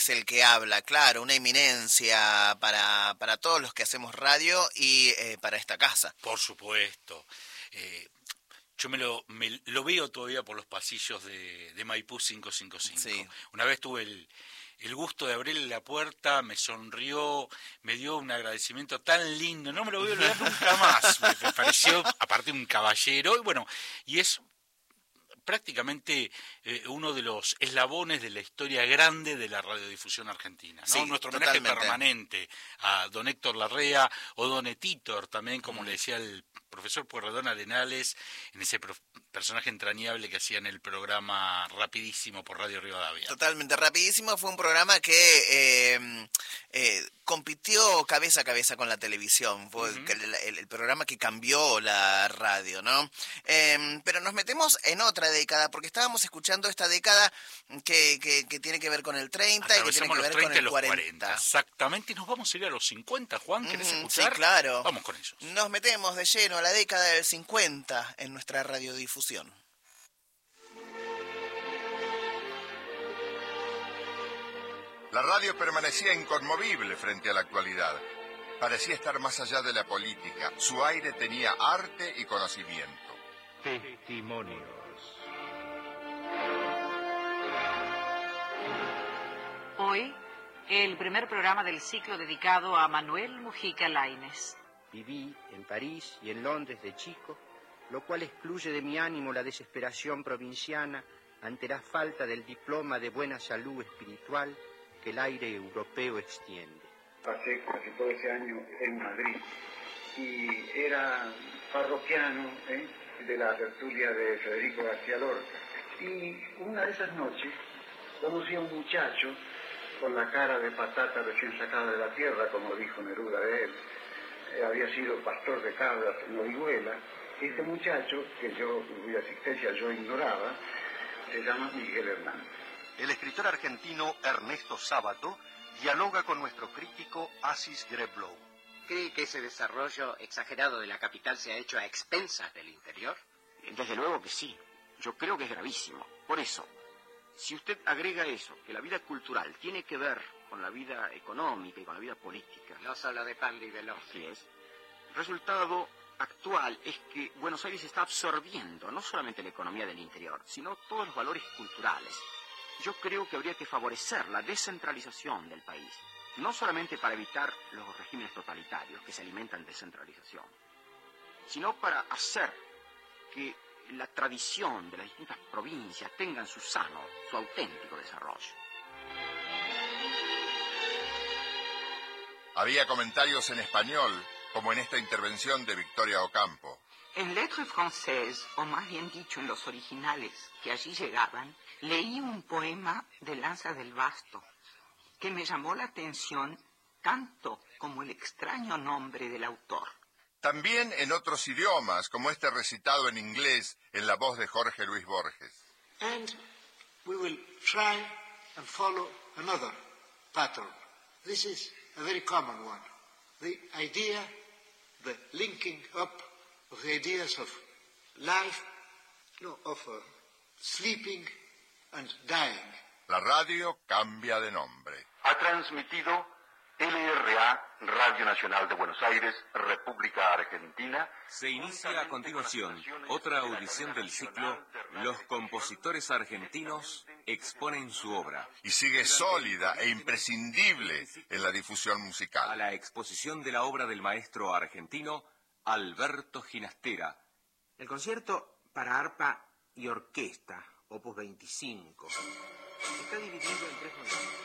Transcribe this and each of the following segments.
es el que habla, claro, una eminencia para todos los que hacemos radio y para esta casa. Por supuesto. Yo me lo veo todavía por los pasillos de Maipú 555. Sí. Una vez tuve el gusto de abrirle la puerta, me sonrió, me dio un agradecimiento tan lindo, no me lo voy a olvidar nunca más. Me pareció, aparte, un caballero, y bueno, y es prácticamente uno de los eslabones de la historia grande de la radiodifusión argentina, ¿no? Sí, Nuestro homenaje totalmente. permanente a don Héctor Larrea o don Etítor también, como le decía el profesor Pueyrredón Arenales, en ese personaje entrañable que hacía en el programa Rapidísimo por Radio Rivadavia. Totalmente. Rapidísimo fue un programa que compitió cabeza a cabeza con la televisión. Fue el programa que cambió la radio, ¿no? Pero nos metemos en otra década, porque estábamos escuchando esta década que tiene que ver con el 30 y que tiene que ver con el 40. Exactamente, y nos vamos a ir a los 50, Juan, ¿querés escuchar? Sí, claro. Vamos con eso. Nos metemos de lleno a la década del 50 en nuestra radiodifusión. La radio permanecía inconmovible frente a la actualidad. Parecía estar más allá de la política. Su aire tenía arte y conocimiento. Testimonios. Hoy, el primer programa del ciclo dedicado a Manuel Mujica Lainez. Viví en París y en Londres de chico, lo cual excluye de mi ánimo la desesperación provinciana ante la falta del diploma de buena salud espiritual que el aire europeo extiende. Pasé casi todo ese año en Madrid y era parroquiano de la tertulia de Federico García Lorca. Y una de esas noches conocí a un muchacho con la cara de patata recién sacada de la tierra, como dijo Neruda de él. Había sido pastor de cabras en Orihuela. Este muchacho, cuya existencia yo ignoraba, se llama Miguel Hernández. El escritor argentino Ernesto Sábato dialoga con nuestro crítico Assis Greblow. ¿Cree que ese desarrollo exagerado de la capital se ha hecho a expensas del interior? Desde luego que sí. Yo creo que es gravísimo. Por eso, si usted agrega eso, que la vida cultural tiene que ver con la vida económica y con la vida política. No solo de pan y veloz. Así es. El resultado actual es que Buenos Aires está absorbiendo no solamente la economía del interior, sino todos los valores culturales. Yo creo que habría que favorecer la descentralización del país, no solamente para evitar los regímenes totalitarios que se alimentan de centralización, sino para hacer que la tradición de las distintas provincias tengan su sano, su auténtico desarrollo. Había comentarios en español, como en esta intervención de Victoria Ocampo. En lettres françaises, o más bien dicho en los originales que allí llegaban, leí un poema de Lanza del Basto que me llamó la atención tanto como el extraño nombre del autor. También en otros idiomas, como este recitado en inglés en la voz de Jorge Luis Borges. And we will try and follow another pattern. This is a very common one. The idea, the linking up of the ideas of life, sleeping and dying. La radio cambia de nombre. Ha transmitido LRA, Radio Nacional de Buenos Aires, República Argentina. Se inicia a continuación otra audición del ciclo Los compositores argentinos exponen su obra. Y sigue sólida e imprescindible en la difusión musical. A la exposición de la obra del maestro argentino Alberto Ginastera. El concierto para arpa y orquesta, opus 25, está dividido en 3 movimientos.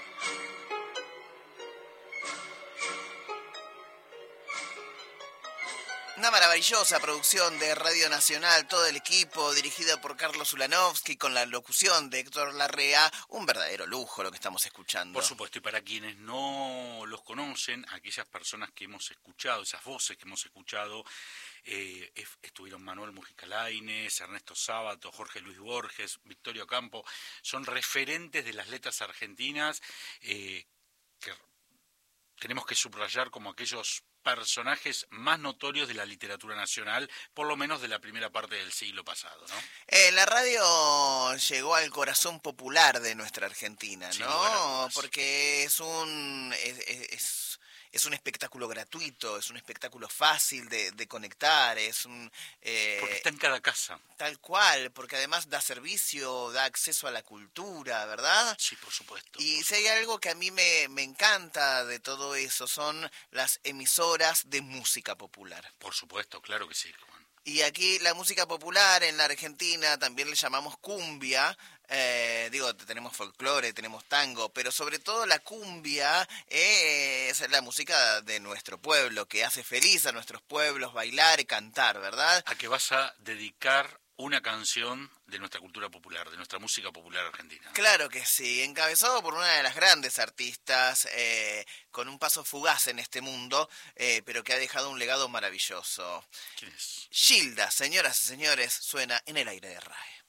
Una maravillosa producción de Radio Nacional, todo el equipo dirigido por Carlos Ulanovsky con la locución de Héctor Larrea, un verdadero lujo lo que estamos escuchando. Por supuesto, y para quienes no los conocen, aquellas personas que hemos escuchado, esas voces que hemos escuchado, estuvieron Manuel Mujica Lainez, Ernesto Sábato, Jorge Luis Borges, Victoria Ocampo, son referentes de las letras argentinas que tenemos que subrayar como aquellos personajes más notorios de la literatura nacional, por lo menos de la primera parte del siglo pasado, ¿no? La radio llegó al corazón popular de nuestra Argentina, Sin ¿no? lugar a dudas. Porque es un espectáculo gratuito, es un espectáculo fácil de conectar, Porque está en cada casa. Tal cual, porque además da servicio, da acceso a la cultura, ¿verdad? Sí, por supuesto. Y si hay algo que a mí me encanta de todo eso, son las emisoras de música popular. Por supuesto, claro que sí, Juan. Y aquí la música popular en la Argentina también le llamamos cumbia. Tenemos folclore, tenemos tango, pero sobre todo la cumbia es la música de nuestro pueblo, que hace feliz a nuestros pueblos bailar y cantar, ¿verdad? A que vas a dedicar una canción de nuestra cultura popular, de nuestra música popular argentina. Claro que sí, encabezado por una de las grandes artistas, con un paso fugaz en este mundo, pero que ha dejado un legado maravilloso. ¿Quién es? Gilda, señoras y señores, suena en el aire de RAE.